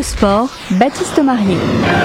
Sport, Baptiste Marier.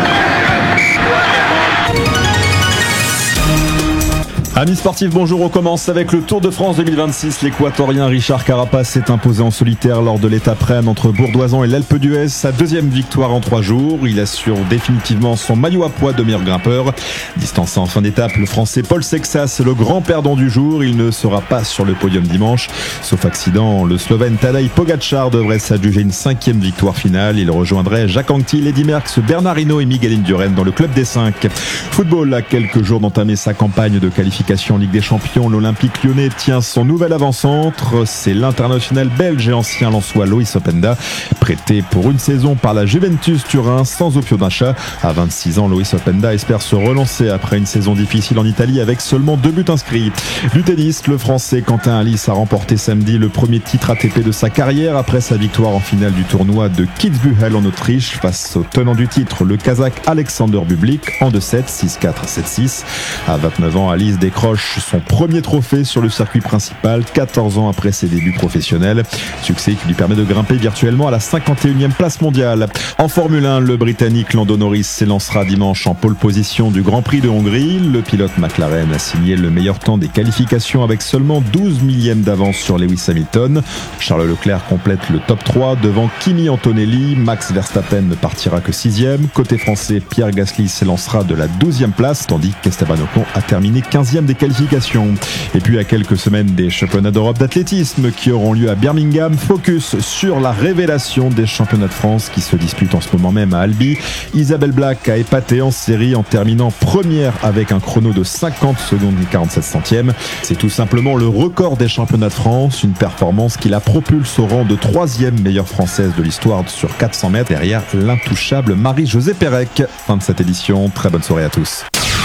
Amis sportifs, bonjour, on commence avec le Tour de France 2026. L'Équatorien Richard Carapaz s'est imposé en solitaire lors de l'étape Rennes entre Bourdoisan et l'Alpe d'Huez. Sa deuxième victoire en 3 jours. Il assure définitivement son maillot à poids de meilleur grimpeur. Distancé en fin d'étape, le Français Paul Sexas, le grand perdant du jour. Il ne sera pas sur le podium dimanche. Sauf accident, le Slovène Tadej Pogačar devrait s'adjuger une 5e victoire finale. Il rejoindrait Jacques Anquetil, Eddy Merckx, Bernard Hinault et Miguel Indurain dans le club des 5. Football, à quelques jours d'entamer sa campagne de qualification en Ligue des Champions, l'Olympique lyonnais tient son nouvel avant-centre. C'est l'international belge et ancien lensois Loïs Openda, prêté pour une saison par la Juventus Turin sans option d'achat. À 26 ans, Loïs Openda espère se relancer après une saison difficile en Italie avec seulement 2 buts inscrits. Du tennis, le Français Quentin Halys a remporté samedi le premier titre ATP de sa carrière après sa victoire en finale du tournoi de Kitzbühel en Autriche face au tenant du titre, le Kazakh Alexander Bublik, en 2-7, 6-4, 7-6. À 29 ans, Halys décroche son premier trophée sur le circuit principal, 14 ans après ses débuts professionnels. Succès qui lui permet de grimper virtuellement à la 51e place mondiale. En Formule 1, le Britannique Lando Norris s'élancera dimanche en pole position du Grand Prix de Hongrie. Le pilote McLaren a signé le meilleur temps des qualifications avec seulement 12 millièmes d'avance sur Lewis Hamilton. Charles Leclerc complète le top 3 devant Kimi Antonelli. Max Verstappen ne partira que 6e. Côté français, Pierre Gasly s'élancera de la 12e place, tandis qu'Esteban Ocon a terminé 15e des qualifications. Et puis à quelques semaines des championnats d'Europe d'athlétisme qui auront lieu à Birmingham, focus sur la révélation des championnats de France qui se disputent en ce moment même à Albi. Isabelle Black a épaté en série en terminant première avec un chrono de 50 secondes et 47 centièmes. C'est tout simplement le record des championnats de France, une performance qui la propulse au rang de 3e meilleure française de l'histoire sur 400 mètres derrière l'intouchable Marie-Josée Pérec. Fin de cette édition, très bonne soirée à tous.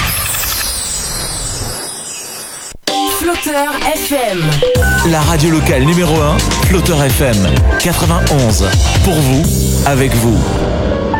Flotteur FM. La radio locale numéro 1, Flotteur FM 91. Pour vous, avec vous.